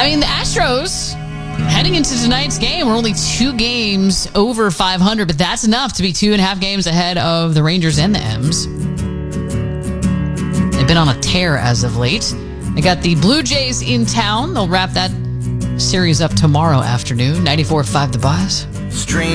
I mean, the Astros, heading into tonight's game, we're only 2 games over 500, but that's enough to be 2.5 games ahead of the Rangers and the M's. They've been on a tear as of late. They got the Blue Jays in town. They'll wrap that series up tomorrow afternoon. 94.5 The Buzz.